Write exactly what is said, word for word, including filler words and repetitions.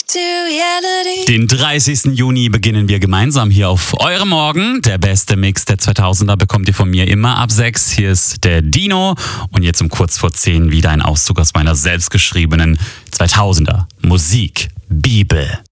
Den dreißigsten Juni beginnen wir gemeinsam hier auf eurem Morgen. Der beste Mix der zweitausender bekommt ihr von mir immer ab sechs. Hier ist der Dino und jetzt um kurz vor zehn wieder ein Auszug aus meiner selbstgeschriebenen zweitausender Musik Bibel.